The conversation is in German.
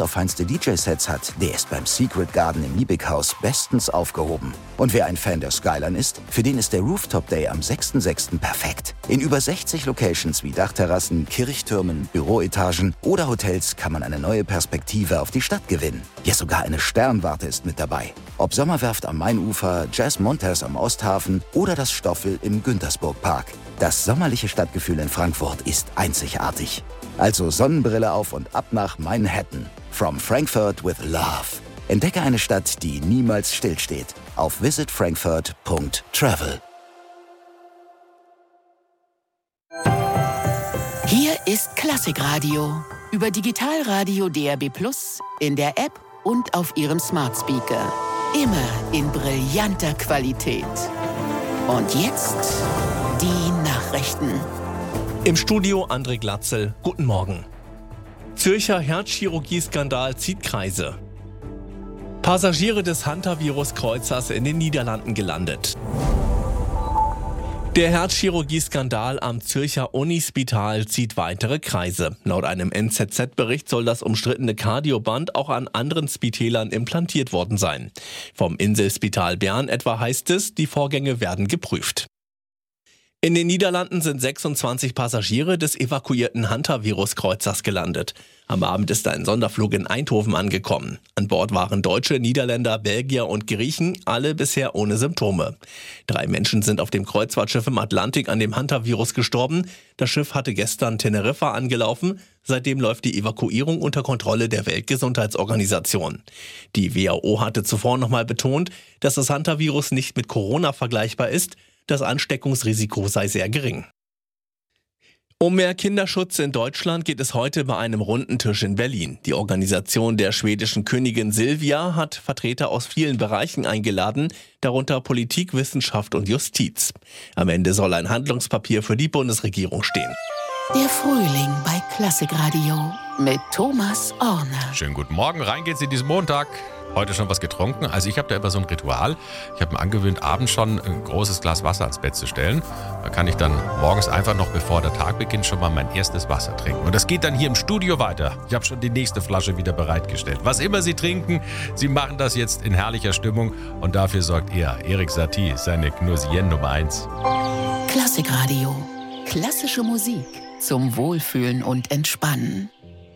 auf feinste DJ-Sets hat, der ist beim Secret Garden im Liebighaus bestens aufgehoben. Und wer ein Fan der Skyline ist, für den ist der Rooftop Day am 6.6. perfekt. In über 60 Locations wie Dachterrassen, Kirchtürmen, Büroetagen oder Hotels kann man eine neue Perspektive auf die Stadt gewinnen. Ja, sogar eine Sternwarte ist mit dabei. Ob Sommerwerft am Mainufer, Jazz Montez am Osthafen oder das Stoffel im Güntersburg-Park. Das sommerliche Stadtgefühl in Frankfurt ist einzigartig. Also Sonnenbrille auf und ab nach Manhattan. From Frankfurt with Love. Entdecke eine Stadt, die niemals stillsteht. Auf visitfrankfurt.travel. Hier ist Klassikradio. Über Digitalradio DAB+, in der App und auf Ihrem Smart Speaker. Immer in brillanter Qualität. Und jetzt die Nachrichten. Im Studio André Glatzel. Guten Morgen. Zürcher Herzchirurgie-Skandal zieht Kreise. Passagiere des Hantavirus-Kreuzers in den Niederlanden gelandet. Der Herzchirurgie-Skandal am Zürcher Unispital zieht weitere Kreise. Laut einem NZZ-Bericht soll das umstrittene Kardioband auch an anderen Spitälern implantiert worden sein. Vom Inselspital Bern etwa heißt es, die Vorgänge werden geprüft. In den Niederlanden sind 26 Passagiere des evakuierten Hantavirus-Kreuzers gelandet. Am Abend ist ein Sonderflug in Eindhoven angekommen. An Bord waren Deutsche, Niederländer, Belgier und Griechen, alle bisher ohne Symptome. 3 Menschen sind auf dem Kreuzfahrtschiff im Atlantik an dem Hantavirus gestorben. Das Schiff hatte gestern Teneriffa angelaufen. Seitdem läuft die Evakuierung unter Kontrolle der Weltgesundheitsorganisation. Die WHO hatte zuvor nochmal betont, dass das Hantavirus nicht mit Corona vergleichbar ist. Das Ansteckungsrisiko sei sehr gering. Um mehr Kinderschutz in Deutschland geht es heute bei einem runden Tisch in Berlin. Die Organisation der schwedischen Königin Silvia hat Vertreter aus vielen Bereichen eingeladen, darunter Politik, Wissenschaft und Justiz. Am Ende soll ein Handlungspapier für die Bundesregierung stehen. Der Frühling bei Klassikradio mit Thomas Orner. Schönen guten Morgen, rein geht's in diesen Montag. Heute schon was getrunken. Also ich habe da immer so ein Ritual. Ich habe mir angewöhnt, abends schon ein großes Glas Wasser ans Bett zu stellen. Da kann ich dann morgens einfach noch, bevor der Tag beginnt, schon mal mein erstes Wasser trinken. Und das geht dann hier im Studio weiter. Ich habe schon die nächste Flasche wieder bereitgestellt. Was immer Sie trinken, Sie machen das jetzt in herrlicher Stimmung. Und dafür sorgt Erik Satie, seine Gnosien Nummer 1. Klassikradio. Klassische Musik zum Wohlfühlen und Entspannen.